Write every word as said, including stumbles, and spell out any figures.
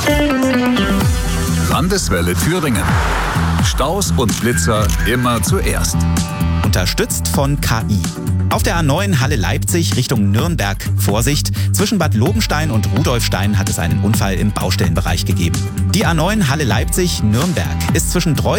Landeswelle Thüringen. Staus und Blitzer immer zuerst. Unterstützt von K I. Auf der A neun Halle Leipzig Richtung Nürnberg. Vorsicht, zwischen Bad Lobenstein und Rudolfstein hat es einen Unfall im Baustellenbereich gegeben. Die A neun Halle Leipzig Nürnberg ist zwischen Dreu